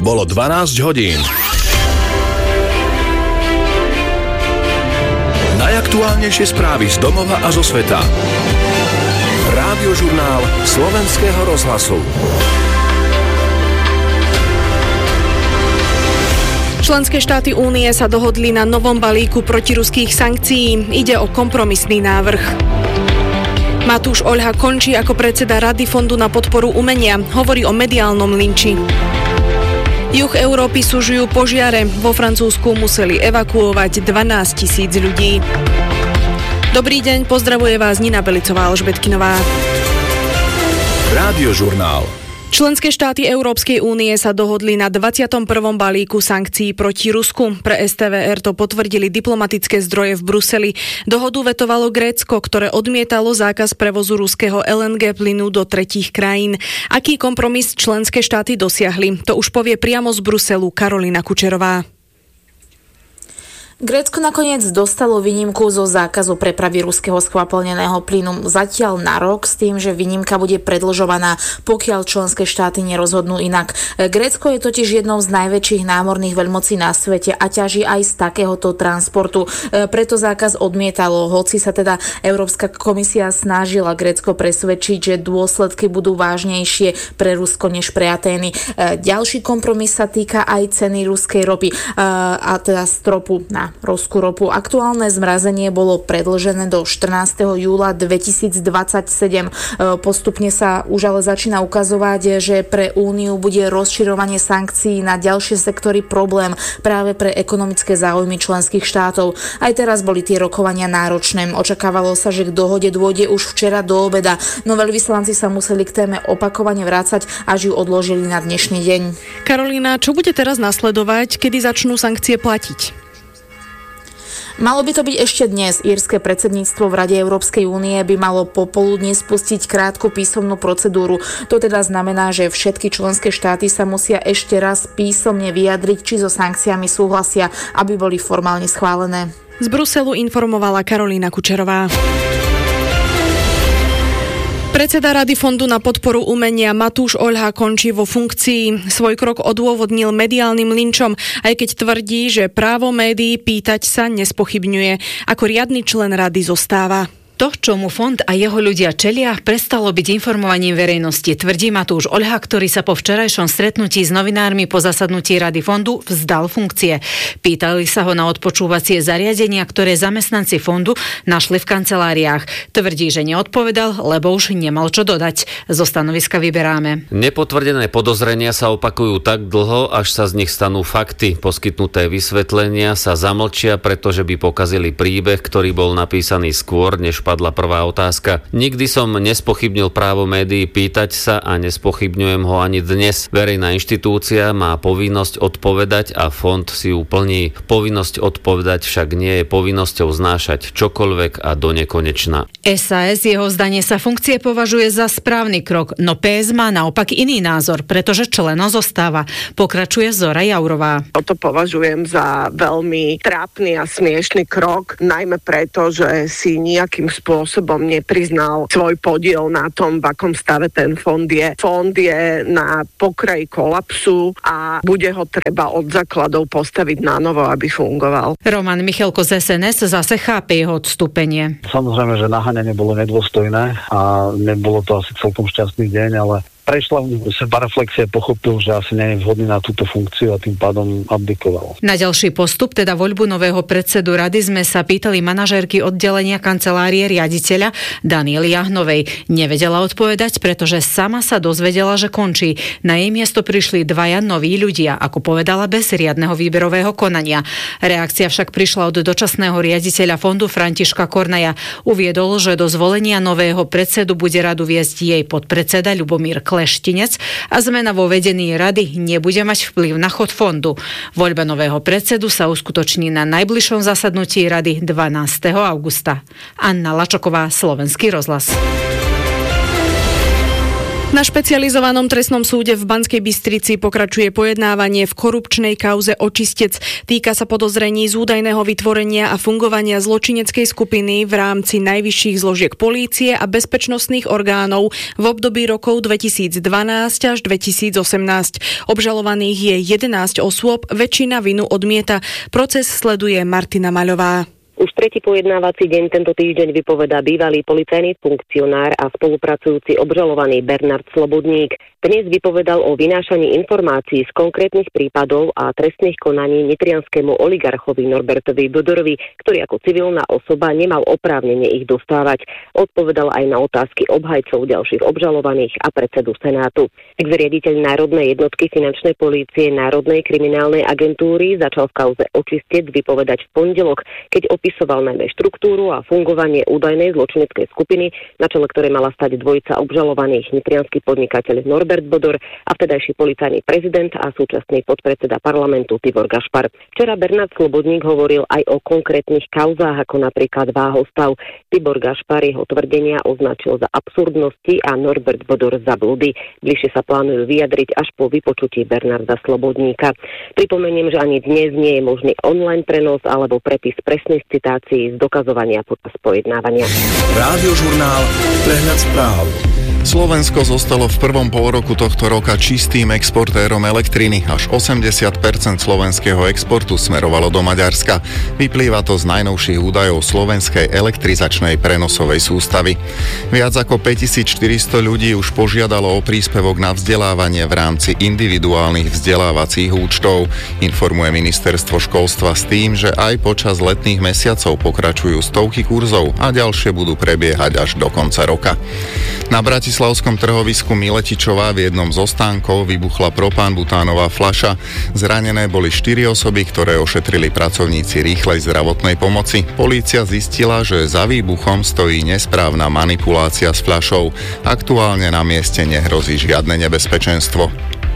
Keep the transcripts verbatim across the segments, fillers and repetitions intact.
Bolo dvanásť hodín. Najaktuálnejšie správy z domova a zo sveta. Rádiožurnál Slovenského rozhlasu. Členské štáty únie sa dohodli na novom balíku protiruských sankcií. Ide o kompromisný návrh. Matúš Oľha končí ako predseda Rady Fondu na podporu umenia. Hovorí o mediálnom linči. Juh Európy sužujú požiare. Vo Francúzsku museli evakuovať dvanásť tisíc ľudí. Dobrý deň, pozdravuje vás Nina Belicová Alžbetkinová. Rádiožurnál. Členské štáty Európskej únie sa dohodli na dvadsiatom prvom balíku sankcií proti Rusku. Pre es té vé er to potvrdili diplomatické zdroje v Bruseli. Dohodu vetovalo Grécko, ktoré odmietalo zákaz prevozu ruského el en gé plynu do tretích krajín. Aký kompromis členské štáty dosiahli? To už povie priamo z Bruselu Karolína Kučerová. Grécko nakoniec dostalo výnimku zo zákazu prepravy ruského skvapalneného plynu zatiaľ na rok s tým, že výnimka bude predĺžovaná, pokiaľ členské štáty nerozhodnú inak. Grécko je totiž jednou z najväčších námorných veľmocí na svete a ťaží aj z takéhoto transportu. Preto zákaz odmietalo, hoci sa teda Európska komisia snažila Grécko presvedčiť, že dôsledky budú vážnejšie pre Rusko než pre Atény. Ďalší kompromis sa týka aj ceny ruskej ropy a teda stropu na ruskú ropu. Aktuálne zmrazenie bolo predĺžené do štrnásteho júla dvetisícdvadsaťsedem. Postupne sa už ale začína ukazovať, že pre Úniu bude rozširovanie sankcií na ďalšie sektory problém práve pre ekonomické záujmy členských štátov. Aj teraz boli tie rokovania náročné. Očakávalo sa, že k dohode dôjde už včera do obeda, no veľvyslanci sa museli k téme opakovane vrácať, až ju odložili na dnešný deň. Karolína, čo bude teraz nasledovať, kedy začnú sankcie platiť? Malo by to byť ešte dnes. Írske predsedníctvo v Rade Európskej únie by malo popoludne spustiť krátku písomnú procedúru. To teda znamená, že všetky členské štáty sa musia ešte raz písomne vyjadriť, či so sankciami súhlasia, aby boli formálne schválené. Z Bruselu informovala Karolína Kučerová. Predseda Rady Fondu na podporu umenia Matúš Oľha končí vo funkcii. Svoj krok odôvodnil mediálnym linčom, aj keď tvrdí, že právo médií pýtať sa nespochybňuje. Ako riadny člen rady zostáva. To, čomu fond a jeho ľudia čelia, prestalo byť informovaním verejnosti, tvrdí Matúš Oľha, ktorý sa po včerajšom stretnutí s novinármi po zasadnutí Rady fondu vzdal funkcie. Pýtali sa ho na odpočúvacie zariadenia, ktoré zamestnanci fondu našli v kanceláriách. Tvrdí, že neodpovedal, lebo už nemal čo dodať. Zo stanoviska vyberáme. Nepotvrdené podozrenia sa opakujú tak dlho, až sa z nich stanú fakty. Poskytnuté vysvetlenia sa zamlčia, pretože by pokazili príbeh, ktorý bol napísaný skôr, než padla prvá otázka. Nikdy som nespochybnil právo médií pýtať sa a nespochybňujem ho ani dnes. Verejná inštitúcia má povinnosť odpovedať a fond si ju plní. Povinnosť odpovedať však nie je povinnosťou znášať čokoľvek a do nekonečna. es a es jeho vzdanie sa funkcie považuje za správny krok, no pé es má naopak iný názor, pretože členom zostáva. Pokračuje Zora Jaurová. To považujem za veľmi trápny a smiešný krok, najmä preto, že si nejakým spôsobom nepriznal svoj podiel na tom, v akom stave ten fond je. Fond je na pokraji kolapsu a bude ho treba od základov postaviť na novo, aby fungoval. Roman Michalko z es en es zase chápe jeho odstúpenie. Samozrejme, že naháňanie bolo nedôstojné a nebolo to asi celkom šťastný deň, ale prešla sebareflexia, pochopil, že asi nie je vhodný na túto funkciu a tým pádom abdikoval. Na ďalší postup, teda voľbu nového predsedu rady, sme sa pýtali manažérky oddelenia kancelárie riaditeľa Daniely Jahnovej. Nevedela odpovedať, pretože sama sa dozvedela, že končí. Na jej miesto prišli dvaja noví ľudia, ako povedala, bez riadneho výberového konania. Reakcia však prišla od dočasného riaditeľa fondu Františka Kornaja. Uviedol, že do zvolenia nového predsedu bude radu viesť jej podpredseda Ľubomír Kleštinec a zmena vo vedení rady nebude mať vplyv na chod fondu. Voľba nového predsedu sa uskutoční na najbližšom zasadnutí rady dvanásteho augusta. Anna Lačoková, Slovenský rozhlas. Na špecializovanom trestnom súde v Banskej Bystrici pokračuje pojednávanie v korupčnej kauze Očistec. Týka sa podozrení z údajného vytvorenia a fungovania zločineckej skupiny v rámci najvyšších zložiek polície a bezpečnostných orgánov v období rokov dvetisícdvanásť až dvetisícosemnásť. Obžalovaných je jedenásť osôb, väčšina vinu odmieta. Proces sleduje Martina Maľová. Už tretí pojednávací deň tento týždeň vypovedá bývalý policajný funkcionár a spolupracujúci obžalovaný Bernard Slobodník. Dnes vypovedal o vynášaní informácií z konkrétnych prípadov a trestných konaní nitrianskému oligarchovi Norbertovi Bodorovi, ktorý ako civilná osoba nemal oprávnenie ich dostávať. Odpovedal aj na otázky obhajcov ďalších obžalovaných a predsedu Senátu. Ex-riaditeľ Národnej jednotky finančnej polície Národnej kriminálnej agentúry začal v kauze Očistec vypovedať v pondelok, keď opisoval najmä štruktúru a fungovanie údajnej zločineckej skupiny, na čele ktorej mala stať dvojica obžalovaných nitriansky podnikateľ Norbert Bodor a vtedajší policajný prezident a súčasný podpredseda parlamentu Tibor Gašpar. Včera Bernard Slobodník hovoril aj o konkrétnych kauzách, ako napríklad Váhostav. Tibor Gašpar jeho tvrdenia označil za absurdnosti a Norbert Bodor za blúdy. Bližšie sa plánujú vyjadriť až po vypočutí Bernarda Slobodníka. Pripomeniem, že ani dnes nie je možný online prenos alebo prepis presných citácií z dokazovania počas pojednávania. Rádiožurnál Prehľad správ. Slovensko zostalo v prvom polroku tohto roka čistým exportérom elektriny. Až osemdesiat percent slovenského exportu smerovalo do Maďarska. Vyplýva to z najnovších údajov Slovenskej elektrizačnej prenosovej sústavy. Viac ako päťtisícštyristo ľudí už požiadalo o príspevok na vzdelávanie v rámci individuálnych vzdelávacích účtov. Informuje ministerstvo školstva s tým, že aj počas letných mesiacov pokračujú stovky kurzov a ďalšie budú prebiehať až do konca roka. Na bratislavskom trhovisku Miletičová v jednom zo stánkov vybuchla propán-butánová fľaša. Zranené boli štyri osoby, ktoré ošetrili pracovníci rýchlej zdravotnej pomoci. Polícia zistila, že za výbuchom stojí nesprávna manipulácia s fľašou. Aktuálne na mieste nehrozí žiadne nebezpečenstvo.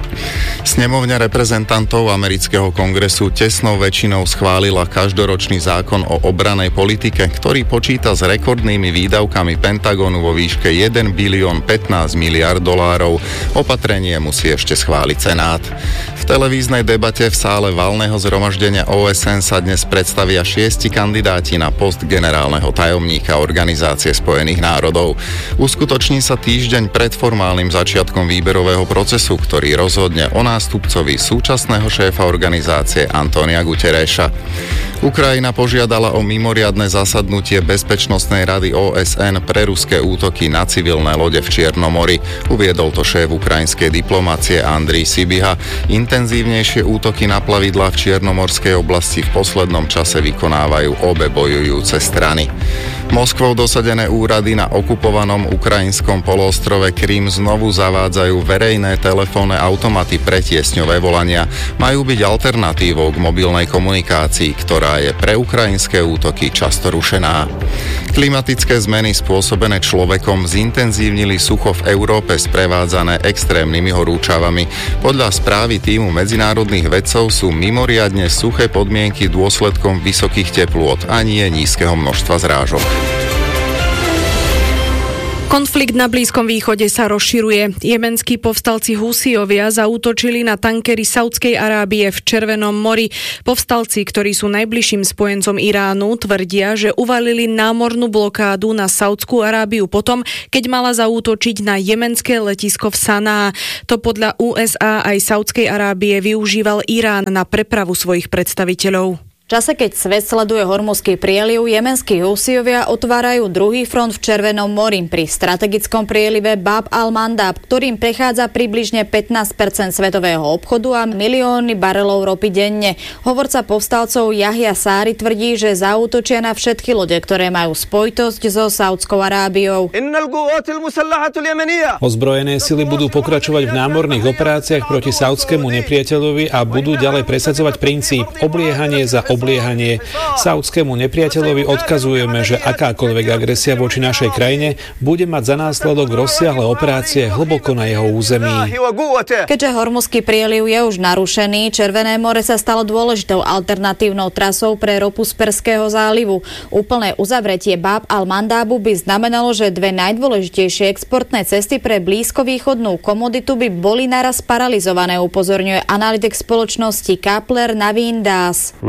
Snemovňa reprezentantov amerického kongresu tesnou väčšinou schválila každoročný zákon o obranej politike, ktorý počíta s rekordnými výdavkami Pentagonu vo výške jeden bilión pätnásť miliárd dolárov. Opatrenie musí ešte schváliť Senát. V televíznej debate v sále valného zhromaždenia ó es en sa dnes predstavia šiesti kandidáti na post generálneho tajomníka Organizácie spojených národov. Uskutoční sa týždeň pred formálnym začiatkom výberového procesu, ktorý rozhodne o nástupcovi súčasného šéfa organizácie Antónia Guterreša. Ukrajina požiadala o mimoriadne zasadnutie Bezpečnostnej rady ó es en pre ruské útoky na civilné lode v Čiernom mori. Uviedol to šéf ukrajinskej diplomácie Andrij Sibiha. Intenzívnejšie útoky na plavidlá v čiernomorskej oblasti v poslednom čase vykonávajú obe bojujúce strany. Moskvou dosadené úrady na okupovanom ukrajinskom poloostrove Krym znovu zavádzajú verejné telefónne automaty pre tiesňové volania. Majú byť alternatívou k mobilnej komunikácii, ktorá je pre ukrajinské útoky často rušená. Klimatické zmeny spôsobené človekom zintenzívnili sucho v Európe sprevádzané extrémnymi horúčavami. Podľa správy tímu medzinárodných vedcov sú mimoriadne suché podmienky dôsledkom vysokých teplôt a nie nízkeho množstva zrážok. Konflikt na Blízkom východe sa rozširuje. Jemenskí povstalci Husijovia zaútočili na tankery Saudskej Arábie v Červenom mori. Povstalci, ktorí sú najbližším spojencom Iránu, tvrdia, že uvalili námornú blokádu na Saudskú Arábiu potom, keď mala zaútočiť na jemenské letisko v Saná. To podľa ú es á aj Saudskej Arábie využíval Irán na prepravu svojich predstaviteľov. V čase, keď svet sleduje Hormuzský prieliv, jemenskí Husijovia otvárajú druhý front v Červenom mori pri strategickom prielive Bab al-Mandab, ktorým prechádza približne pätnásť percent svetového obchodu a milióny barelov ropy denne. Hovorca povstalcov Jahja Sári tvrdí, že zaútočia na všetky lode, ktoré majú spojitosť so Saudskou Arábiou. Ozbrojené sily budú pokračovať v námorných operáciách proti saudskému nepriateľovi a budú ďalej presadzovať princíp obliehanie za obliehanie. Saudskému nepriateľovi odkazujeme, že akákoľvek agresia voči našej krajine bude mať za následok rozsiahle operácie hlboko na jeho území. Keďže Hormuzský prieliv je už narušený, Červené more sa stalo dôležitou alternatívnou trasou pre ropu z Perského zálivu. Úplné uzavretie Bab al-Mandábu by znamenalo, že dve najdôležitejšie exportné cesty pre blízkovýchodnú komoditu by boli naraz paralizované, upozorňuje analytik spoločnosti Kapler Navin Das.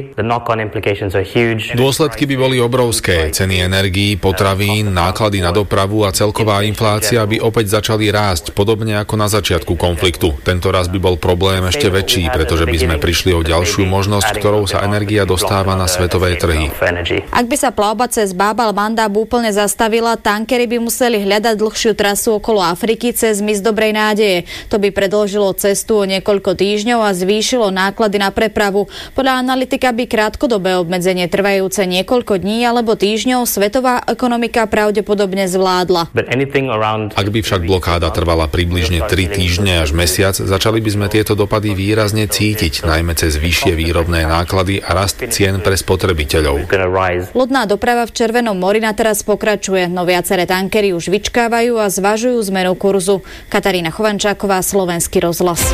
Dôsledky by boli obrovské. Ceny energií, potravín, náklady na dopravu a celková inflácia by opäť začali rásť, podobne ako na začiatku konfliktu. Tento raz by bol problém ešte väčší, pretože by sme prišli o ďalšiu možnosť, ktorou sa energia dostáva na svetové trhy. Ak by sa plavba cez Bab al-Mandab úplne zastavila, tankery by museli hľadať dlhšiu trasu okolo Afriky cez mys Dobrej nádeje. To by predĺžilo cestu o niekoľko týždňov a zvýšilo náklady na prepravu. Podľa analytika by krátkodobé obmedzenie trvajúce niekoľko dní alebo týždňov svetová ekonomika pravdepodobne zvládla. Ak by však blokáda trvala približne tri týždne až mesiac, začali by sme tieto dopady výrazne cítiť, najmä cez vyššie výrobné náklady a rast cien pre spotrebiteľov. Lodná doprava v Červenom mori na teraz pokračuje, no viaceré tankery už vyčkávajú a zvažujú zmenu kurzu. Katarína Chovančáková, Slovenský rozhlas.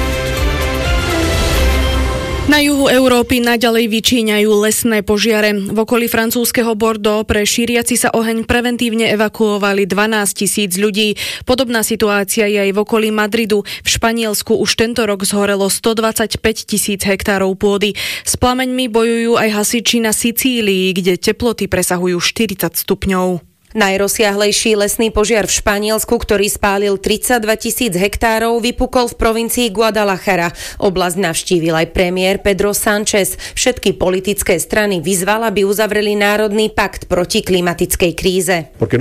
Na juhu Európy naďalej vyčíňajú lesné požiare. V okolí francúzskeho Bordeaux pre šíriaci sa oheň preventívne evakuovali dvanásť tisíc ľudí. Podobná situácia je aj v okolí Madridu. V Španielsku už tento rok zhorelo stodvadsaťpäť tisíc hektárov pôdy. S plameňmi bojujú aj hasiči na Sicílii, kde teploty presahujú štyridsať stupňov. Najrozsiahlejší lesný požiar v Španielsku, ktorý spálil tridsaťdva tisíc hektárov, vypukol v provincii Guadalajara. Oblasť navštívil aj premiér Pedro Sánchez. Všetky politické strany vyzval, aby uzavreli národný pakt proti klimatickej kríze.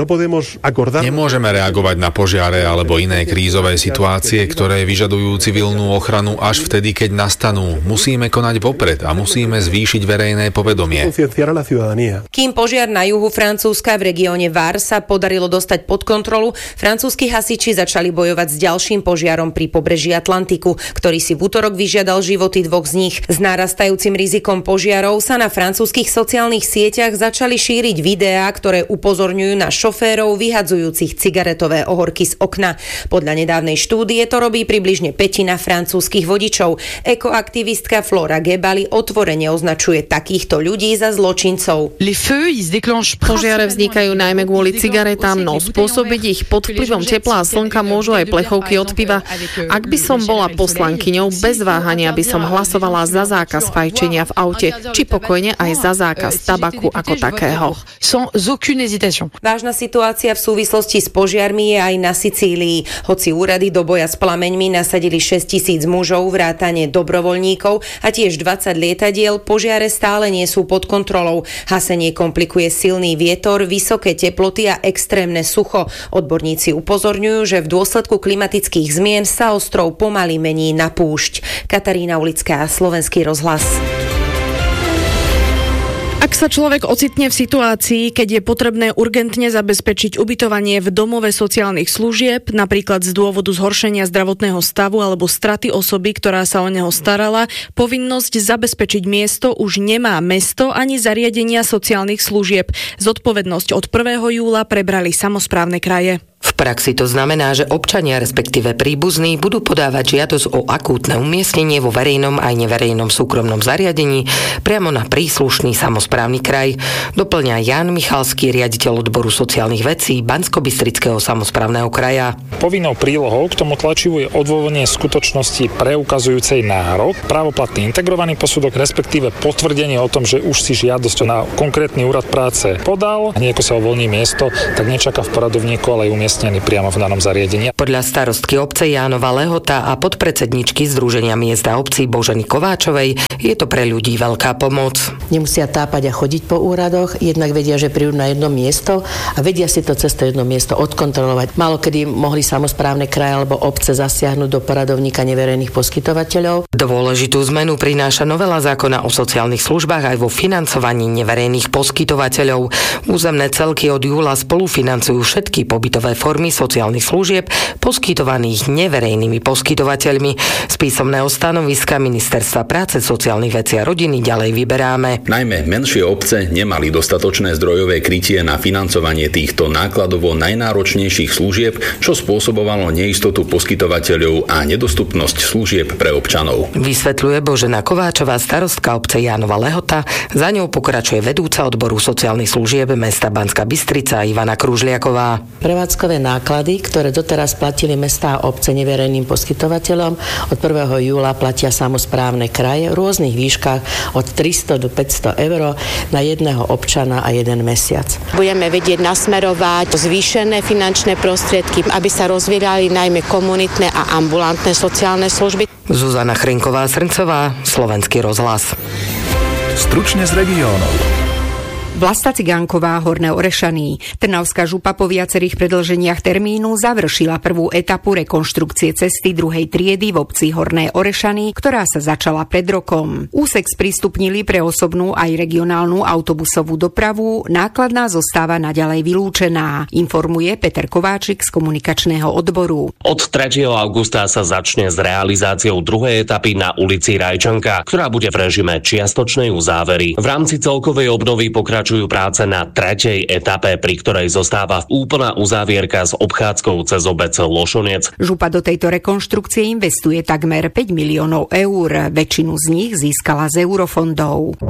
Nemôžeme reagovať na požiare alebo iné krízové situácie, ktoré vyžadujú civilnú ochranu až vtedy, keď nastanú. Musíme konať vopred a musíme zvýšiť verejné povedomie. Kým požiar na juhu Francúzska v regióne Var sa podarilo dostať pod kontrolu, francúzski hasiči začali bojovať s ďalším požiarom pri pobreží Atlantiku, ktorý si v utorok vyžiadal životy dvoch z nich. S narastajúcim rizikom požiarov sa na francúzskych sociálnych sieťach začali šíriť videá, ktoré upozorňujú na šoférov vyhadzujúcich cigaretové ohorky z okna. Podľa nedávnej štúdie to robí približne pätina francúzskych vodičov. Ekoaktivistka Flora Gebali otvorene označuje takýchto ľudí za zločincov. Požiare vznikajú najmä kvôli cigaretám, no spôsobiť ich pod vplyvom tepla a slnka môžu aj plechovky od piva. Ak by som bola poslankyňou, bez váhania by som hlasovala za zákaz fajčenia v aute, či pokojne aj za zákaz tabaku ako takého. Vážna situácia v súvislosti s požiarmi je aj na Sicílii. Hoci úrady do boja s plameňmi nasadili šesť tisíc mužov, vrátane dobrovoľníkov a tiež dvadsať lietadiel, požiare stále nie sú pod kontrolou. Hasenie komplikuje silný vietor, vysoké teploty a extrémne sucho. Odborníci upozorňujú, že v dôsledku klimatických zmien sa ostrov pomaly mení na púšť. Katarína Ulická, Slovenský rozhlas. Ak sa človek ocitne v situácii, keď je potrebné urgentne zabezpečiť ubytovanie v domove sociálnych služieb, napríklad z dôvodu zhoršenia zdravotného stavu alebo straty osoby, ktorá sa o neho starala, povinnosť zabezpečiť miesto už nemá mesto ani zariadenia sociálnych služieb. Zodpovednosť od prvého júla prebrali samosprávne kraje. V praxi to znamená, že občania, respektíve príbuzní, budú podávať žiadosť o akútne umiestnenie vo verejnom aj neverejnom súkromnom zariadení priamo na príslušný samosprávny kraj, doplňa Ján Michalský, riaditeľ odboru sociálnych vecí Banskobystrického samosprávneho kraja. Povinnou prílohou k tomu tlačivu je odôvodnenie skutočnosti preukazujúcej nárok, právoplatný integrovaný posudok, respektíve potvrdenie o tom, že už si žiadosť na konkrétny úrad práce podal a nieko sa uvoľní miesto, tak nečaká v poradovníku, ale aj umiestnený priamo v danom zariadení. Podľa starostky obce Jánova Lehota a podpredsedničky Združenia miest a obcí Boženy Kováčovej je to pre ľudí veľká pomoc. Nemusia tápať a chodiť po úradoch, jednak vedia, že prídu na jedno miesto a vedia si to cez to jedno miesto odkontrolovať. Málokedy mohli samosprávne kraje alebo obce zasiahnuť do poradovníka neverejných poskytovateľov. Dôležitú zmenu prináša novela zákona o sociálnych službách aj vo financovaní neverejných poskytovateľov. Územné celky od júla spolufinancujú všetky pobytové formy sociálnych služieb poskytovaných neverejnými poskytovateľmi. Z písomného stanoviska Ministerstva práce, sociálnych vecí a rodiny ďalej vyberáme. Najmä menšie obce nemali dostatočné zdrojové krytie na financovanie týchto nákladovo najnáročnejších služieb, čo spôsobovalo neistotu poskytovateľov a nedostupnosť služieb pre občanov. Vysvetľuje Božena Kováčová, starostka obce Jánova Lehota. Za ňou pokračuje vedúca odboru sociálnych služieb mesta Banská Bystrica Ivana Kružliaková. Prevádzkové náklady, ktoré doteraz platili mestá a obce neverejným poskytovateľom, od prvého júla platia samosprávne kraje v rôznych výškach od tristo do päťsto eur na jedného občana a jeden mesiac. Budeme vedieť nasmerovať zvýšené finančné prostriedky, aby sa rozvíjali najmä komunitné a ambulantné sociálne služby. Zuzana Chrenková-Srncová, Slovenský rozhlas. Stručne z regiónov. Vlasta Cigánková, Horné Orešany. Trnavská župa po viacerých predĺženiach termínu završila prvú etapu rekonštrukcie cesty druhej triedy v obci Horné Orešany, ktorá sa začala pred rokom. Úsek sprístupnili pre osobnú aj regionálnu autobusovú dopravu, nákladná zostáva naďalej vylúčená, informuje Peter Kováčik z komunikačného odboru. Od tretieho augusta sa začne s realizáciou druhej etapy na ulici Rajčanka, ktorá bude v režime čiastočnej uzávery. V rámci celkovej obnovy pokračujú práce na tretej etape, pri ktorej zostáva úplná uzávierka s obchádzkou cez obec Lošonec. Župa do tejto rekonštrukcie investuje takmer päť miliónov eur. Väčšinu z nich získala z eurofondov.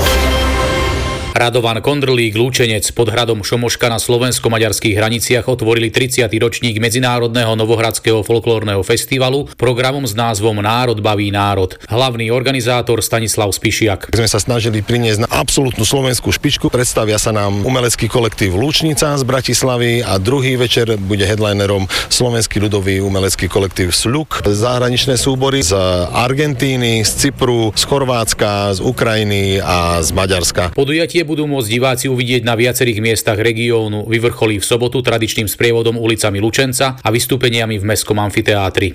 Radovan Kondrlík Lúčenec pod hradom Šomoška na slovensko-maďarských hraniciach otvorili tridsiaty ročník Medzinárodného novohradského folklórneho festivalu programom s názvom Národ baví národ. Hlavný organizátor Stanislav Spišiak. Sme sa snažili priniesť na absolútnu slovenskú špičku. Predstavia sa nám umelecký kolektív Lúčnica z Bratislavy a druhý večer bude headlinerom slovenský ľudový umelecký kolektív Sľuk. Zahraničné súbory z Argentíny, z Cypru, z Chorvátska, z Ukrajiny a z Maďarska. Podujatie budú môcť diváci uvidieť na viacerých miestach regiónu. Vyvrcholí v sobotu tradičným sprievodom ulicami Lučenca a vystúpeniami v mestskom amfiteátri.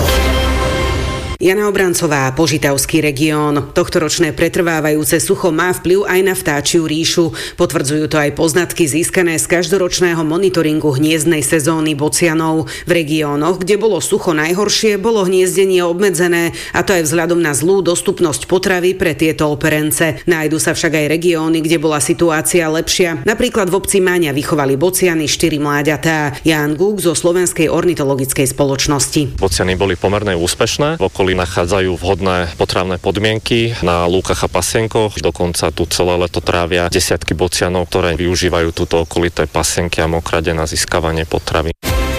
Jana Obrancová, Požitavský región. Tohtoročné pretrvávajúce sucho má vplyv aj na vtáčiu ríšu. Potvrdzujú to aj poznatky získané z každoročného monitoringu hniezdnej sezóny bocianov. V regiónoch, kde bolo sucho najhoršie, bolo hniezdenie obmedzené, a to aj vzhľadom na zlú dostupnosť potravy pre tieto operence. Nájdu sa však aj regióny, kde bola situácia lepšia. Napríklad v obci Máňa vychovali bociany štyri mláďatá. Ján Gúk zo Slovenskej ornitologickej spoločnosti. Bociany boli pomerne úspešné. V okolí nachádzajú vhodné potravné podmienky na lúkach a pasienkoch. Dokonca tu celé leto trávia desiatky bocianov, ktoré využívajú túto okolité pasienky a mokrade na získavanie potravy.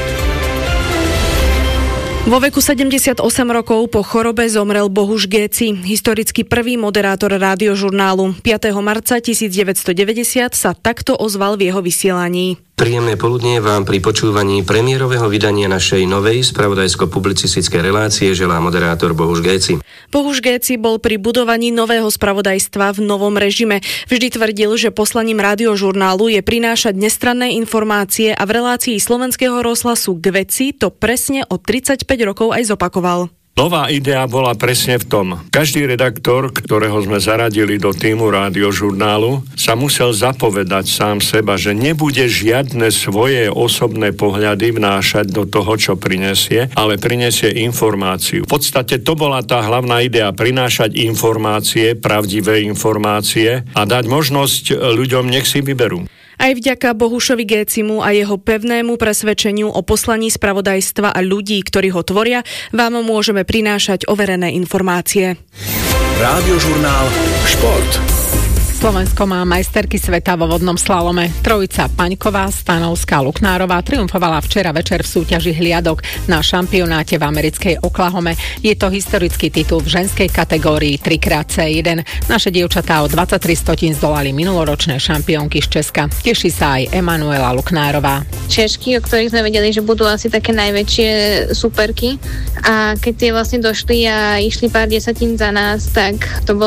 Vo veku sedemdesiatosem rokov po chorobe zomrel Bohuš Géci, historicky prvý moderátor rádiožurnálu. piateho marca tisícdeväťstodeväťdesiat sa takto ozval v jeho vysielaní. Príjemné poludnie vám pri počúvaní premiérového vydania našej novej spravodajsko-publicistickej relácie želá moderátor Bohuš Géci. Bohuš Géci bol pri budovaní nového spravodajstva v novom režime. Vždy tvrdil, že poslaním rádiožurnálu je prinášať nestranné informácie a v relácii Slovenského rozhlasu K veci to presne o tridsaťpäť rokov aj zopakoval. Nová idea bola presne v tom. Každý redaktor, ktorého sme zaradili do týmu rádiožurnálu, sa musel zapovedať sám seba, že nebude žiadne svoje osobné pohľady vnášať do toho, čo prinesie, ale prinesie informáciu. V podstate to bola tá hlavná idea, prinášať informácie, pravdivé informácie a dať možnosť ľuďom, nech si vyberú. Aj vďaka Bohušovi Gécimu a jeho pevnému presvedčeniu o poslaní spravodajstva a ľudí, ktorí ho tvoria, vám môžeme prinášať overené informácie. Rádiožurnál Šport. Slovensko má majsterky sveta vo vodnom slalome. Trojica Paňková, Stanovská, Luknárová triumfovala včera večer v súťaži hliadok na šampionáte v americkej Oklahome. Je to historický titul v ženskej kategórii tri krát cé jeden. Naše dievčatá o dvadsaťtri stotín zdolali minuloročné šampiónky z Česka. Teší sa aj Emanuela Luknárová. Češky, o ktorých sme vedeli, že budú asi také najväčšie superky, a keď tie vlastne došli a išli pár desatín za nás, tak to bolo